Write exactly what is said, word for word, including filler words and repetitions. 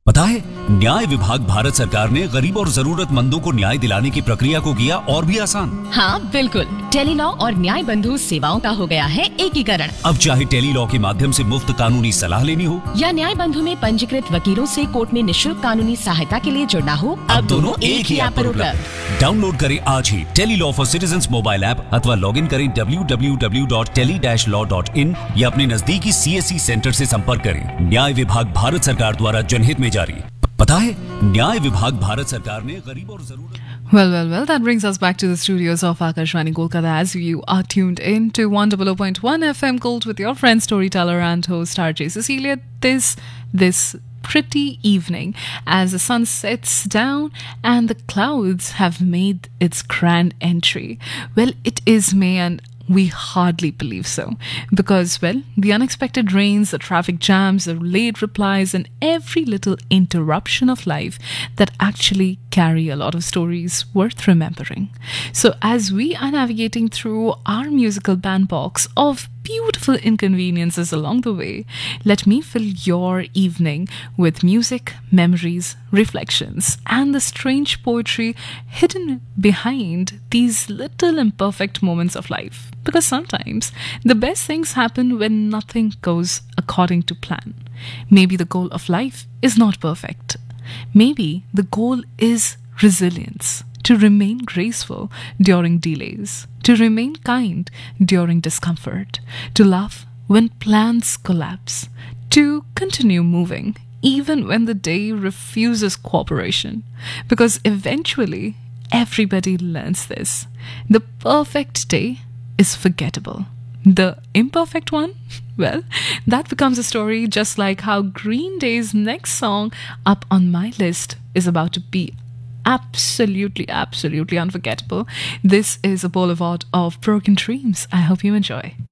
पता है, न्याय विभाग भारत सरकार ने गरीब और जरूरतमंदों को न्याय दिलाने की प्रक्रिया को किया और भी आसान। हाँ बिल्कुल, टेलीलॉ और न्याय बंधु सेवाओं का हो गया है एकीकरण। अब चाहे टेलीलॉ के माध्यम से मुफ्त कानूनी सलाह लेनी हो या न्याय बंधु में पंजीकृत वकीलों से कोर्ट में निशुल्क कानूनी सहायता के लिए जुड़ना हो, अब दोनों एक ही ऐप पर उपलब्ध। डाउनलोड करें आज ही Tele-Law for citizens mobile app अथवा लॉग इन करें W W W dot tele dash law dot in या अपने नजदीकी सी एस सी सेंटर से संपर्क करें। न्याय विभाग भारत सरकार द्वारा जनहित में जारी। पता है, न्याय विभाग भारत सरकार ने गरीब और जरूरत Well, well, well, that brings us back to the studios of Akashvani Kolkata as you are tuned in to one hundred point one F M Gold with your friend, storyteller and host R J Cecilia. This, this pretty evening as the sun sets down and the clouds have made its grand entry. Well, it is May and we hardly believe so because, well, the unexpected rains, the traffic jams, the late replies and every little interruption of life that actually carry a lot of stories worth remembering. So as we are navigating through our musical bandbox of beautiful inconveniences along the way, let me fill your evening with music, memories, reflections, and the strange poetry hidden behind these little imperfect moments of life. Because sometimes the best things happen when nothing goes according to plan. Maybe the goal of life is not perfect. Maybe the goal is resilience, to remain graceful during delays, to remain kind during discomfort, to laugh when plans collapse, to continue moving even when the day refuses cooperation. Because eventually, everybody learns this. The perfect day is forgettable. The imperfect one? Well, that becomes a story, just like how Green Day's next song up on my list is about to be absolutely, absolutely unforgettable. This is a boulevard of broken dreams. I hope you enjoy.